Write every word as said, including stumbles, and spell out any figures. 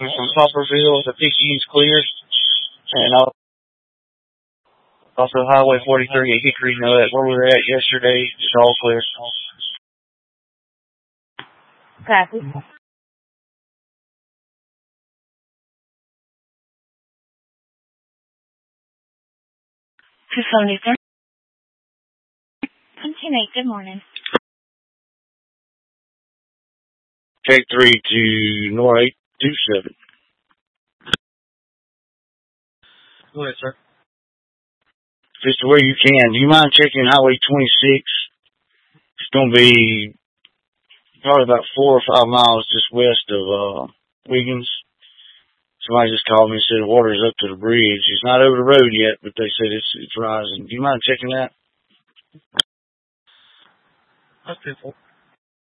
from Copperville. I think he's clear. And also Highway forty-three at Hickory, you know, that where we were at yesterday, it's all clear. Copy. two seventy-three. Continue. Good morning. Take three to North eight two seven. Go ahead, sir. Just the way you can. Do you mind checking Highway twenty-six? It's going to be probably about four or five miles just west of uh, Wiggins. Somebody just called me and said the water's up to the bridge. It's not over the road yet, but they said it's it's rising. Do you mind checking that? Okay.